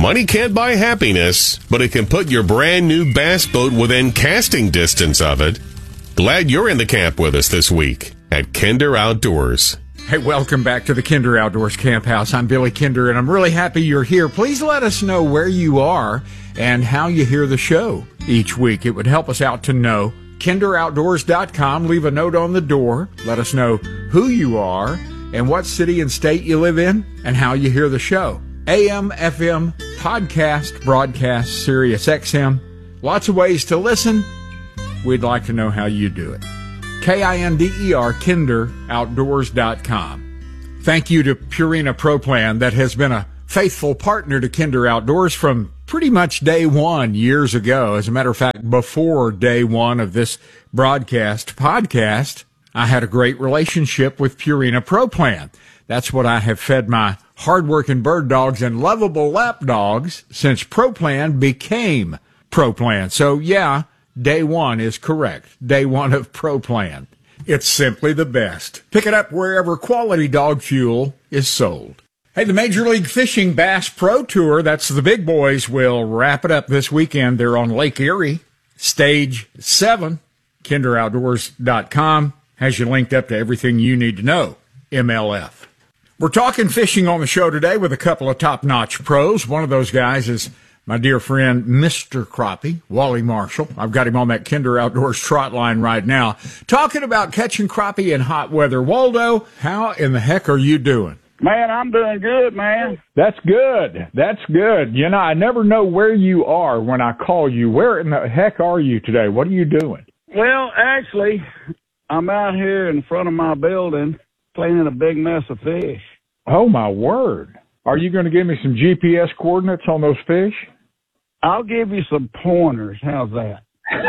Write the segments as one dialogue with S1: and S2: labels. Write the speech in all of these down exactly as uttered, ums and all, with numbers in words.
S1: Money can't buy happiness, but it can put your brand new bass boat within casting distance of it. Glad you're in the camp with us this week at Kinder Outdoors.
S2: Hey, welcome back to the Kinder Outdoors Camp House. I'm Billy Kinder, and I'm really happy you're here. Please let us know where you are and how you hear the show each week. It would help us out to know. kinder outdoors dot com. Leave a note on the door. Let us know who you are and what city and state you live in and how you hear the show. A M, F M, podcast, broadcast, Sirius X M. Lots of ways to listen. We'd like to know how you do it. K I N D E R, kinder outdoors dot com. Thank you to Purina Pro Plan that has been a faithful partner to Kinder Outdoors from pretty much day one years ago. As a matter of fact, before day one of this broadcast podcast, I had a great relationship with Purina Pro Plan. That's what I have fed my hardworking bird dogs and lovable lap dogs since Pro Plan became Pro Plan. So yeah, day one is correct. Day one of Pro Plan. It's simply the best. Pick it up wherever quality dog fuel is sold. Hey, the Major League Fishing Bass Pro Tour, that's the big boys, will wrap it up this weekend. They're on Lake Erie, Stage seven. kinder outdoors dot com has you linked up to everything you need to know. M L F. We're talking fishing on the show today with a couple of top-notch pros. One of those guys is my dear friend, Mister Crappie, Wally Marshall. I've got him on that Kinder Outdoors trot line right now, talking about catching crappie in hot weather. Waldo, how in the heck are you doing?
S3: Man, I'm doing good, man.
S4: That's good. That's good. You know, I never know where you are when I call you. Where in the heck are you today? What are you doing?
S3: Well, actually, I'm out here in front of my building cleaning a big mess of fish.
S4: Oh, my word. Are you going to give me some G P S coordinates on those fish?
S3: I'll give you some pointers. How's that?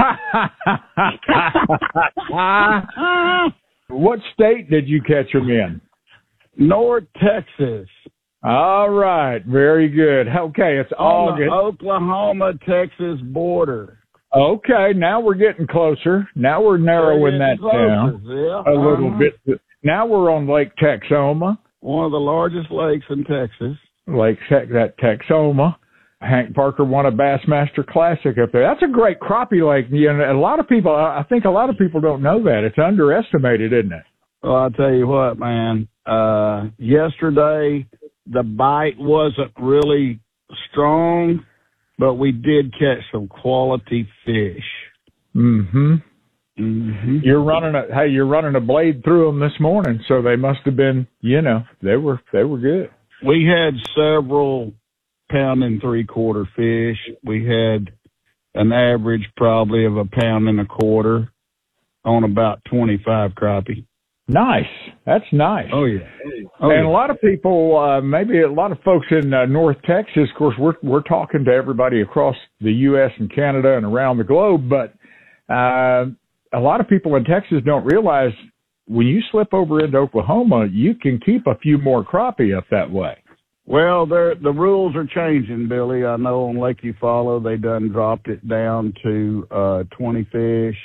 S4: What state did you catch them in?
S3: North Texas.
S4: All right. Very good. Okay. It's
S3: on
S4: August.
S3: the Oklahoma-Texas border.
S4: Okay. Now we're getting closer. Now we're narrowing that
S3: closer,
S4: down
S3: yeah.
S4: a little
S3: uh-huh.
S4: bit. Now we're on Lake Texoma.
S3: One of the largest lakes in Texas.
S4: Lake that Texoma. Hank Parker won a Bassmaster Classic up there. That's a great crappie lake. You know, a lot of people, I think a lot of people don't know that. It's underestimated, isn't it?
S3: Well, I'll tell you what, man. Uh, yesterday, the bite wasn't really strong, but we did catch some quality fish.
S4: Mm-hmm.
S3: Mm-hmm.
S4: You're running a hey, you're running a blade through them this morning, so they must have been, you know, they were they were good.
S3: We had several pound and three quarter fish. We had an average probably of a pound and a quarter on about twenty-five crappie.
S4: Nice. That's nice.
S3: Oh yeah. Oh,
S4: and
S3: yeah.
S4: a lot of people, uh, maybe a lot of folks in uh, North Texas. Of course, we're we're talking to everybody across the U S and Canada and around the globe, but. Uh, A lot of people in Texas don't realize when you slip over into Oklahoma, you can keep a few more crappie up that way.
S3: Well, the rules are changing, Billy. I know on Lake Eufaula, they done dropped it down to uh, twenty fish.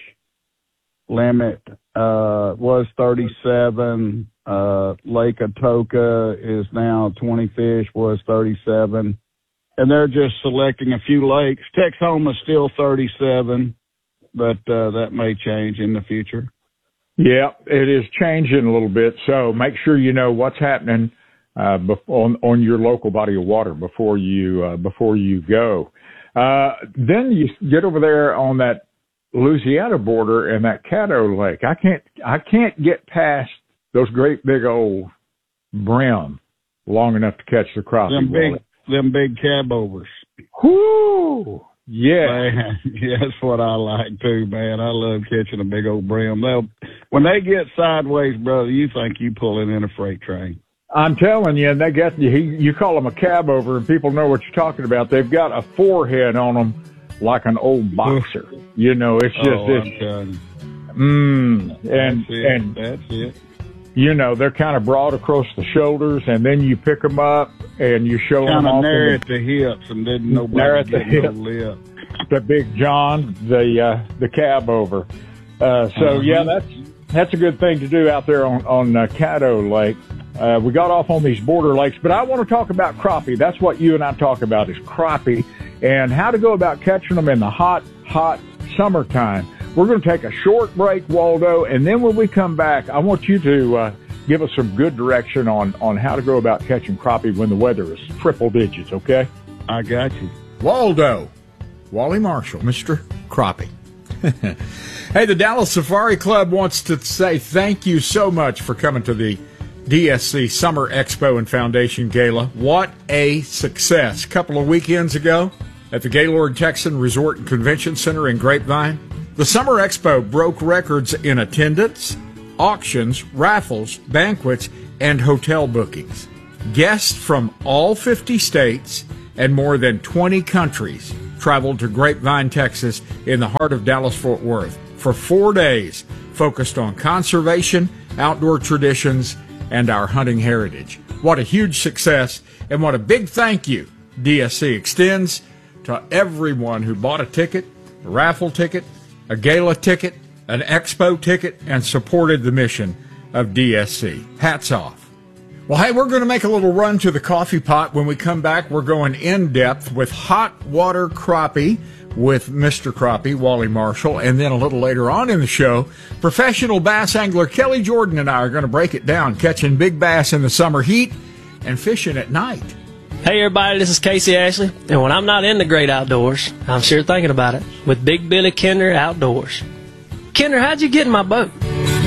S3: Limit uh, was thirty-seven. Uh, Lake Atoka is now twenty fish, was thirty-seven. And they're just selecting a few lakes. Texoma's still thirty-seven. But uh, that may change in the future.
S4: Yeah, it is changing a little bit. So make sure you know what's happening uh, on on your local body of water before you uh, before you go. Uh, then you get over there on that Louisiana border and that Caddo Lake. I can't I can't get past those great big old brim long enough to catch the crappie.
S3: Them big them big cab overs.
S4: Whoo! Yeah.
S3: Man, yeah, that's what I like too, man. I love catching a big old brim. They'll, when they get sideways, brother, you think you pulling in a freight train.
S4: I'm telling you, they got you. You call them a cab over, and people know what you're talking about. They've got a forehead on them like an old boxer. You know, it's just
S3: oh,
S4: this.
S3: I'm telling you.
S4: Mm, and
S3: that's it.
S4: and
S3: that's it.
S4: You know, they're kind of broad across the shoulders, and then you pick them up and you show
S3: kind
S4: them off.
S3: Kind of narrow at the hips, and didn't nobody get no lip.
S4: The Big John, the uh, the cab over. Uh, so uh-huh. yeah, that's that's a good thing to do out there on on uh, Caddo Lake. Uh, we got off on these border lakes, but I want to talk about crappie. That's what you and I talk about is crappie and how to go about catching them in the hot, hot summertime. We're going to take a short break, Waldo, and then when we come back, I want you to uh, give us some good direction on, on how to go about catching crappie when the weather is triple digits, okay?
S3: I got you.
S2: Waldo, Wally Marshall, Mister Crappie. Hey, the Dallas Safari Club wants to say thank you so much for coming to the D S C Summer Expo and Foundation Gala. What a success. A couple of weekends ago at the Gaylord Texan Resort and Convention Center in Grapevine, the Summer Expo broke records in attendance, auctions, raffles, banquets, and hotel bookings. Guests from all fifty states and more than twenty countries traveled to Grapevine, Texas, in the heart of Dallas-Fort Worth for four days, focused on conservation, outdoor traditions, and our hunting heritage. What a huge success, and what a big thank you D S C extends to everyone who bought a ticket, a raffle ticket, a gala ticket, an expo ticket, and supported the mission of D S C. Hats off. Well, hey, we're going to make a little run to the coffee pot. When we come back, we're going in depth with hot water crappie with Mister Crappie, Wally Marshall, and then a little later on in the show, professional bass angler Kelly Jordan and I are going to break it down, catching big bass in the summer heat and fishing at night.
S5: Hey everybody, this is Casey Ashley, and when I'm not in the great outdoors, I'm sure thinking about it with Big Billy Kinder Outdoors. Kinder, how'd you get in my boat?